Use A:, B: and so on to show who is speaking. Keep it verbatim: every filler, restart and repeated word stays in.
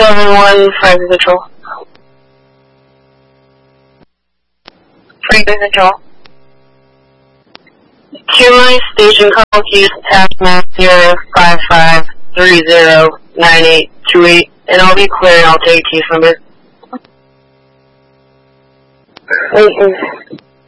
A: seven one, Franklin Control. Franklin Control. Q line station call keys attachment zero five five three zero nine eight two eight, and I'll be clear and I'll take case number.
B: Wait,